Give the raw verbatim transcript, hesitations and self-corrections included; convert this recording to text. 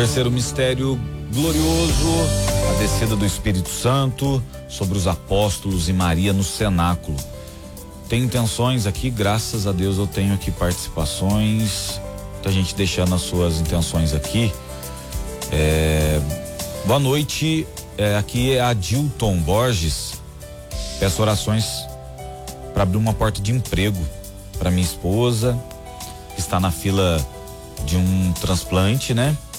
Terceiro mistério glorioso, a descida do Espírito Santo sobre os apóstolos e Maria no cenáculo. Tem intenções aqui, graças a Deus eu tenho aqui participações, muita gente deixando as suas intenções aqui. É, boa noite, é, aqui é a Dilton Borges. Peço orações para abrir uma porta de emprego para minha esposa, que está na fila de um transplante, né?